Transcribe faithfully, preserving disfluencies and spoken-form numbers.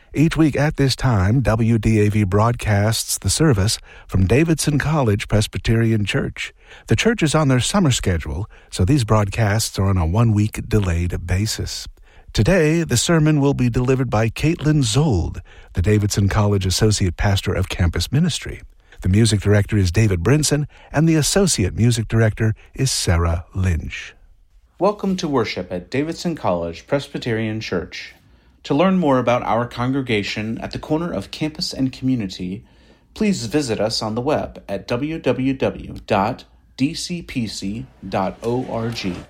Each week at this time, W D A V broadcasts the service from Davidson College Presbyterian Church. The church is on their summer schedule, so these broadcasts are on a one-week delayed basis. Today, the sermon will be delivered by Caitlin Zold, the Davidson College Associate Pastor of Campus Ministry. The music director is David Brinson, and the associate music director is Sarah Lynch. Welcome to worship at Davidson College Presbyterian Church. To learn more about our congregation at the corner of campus and community, please visit us on the web at w w w dot d c p c dot org.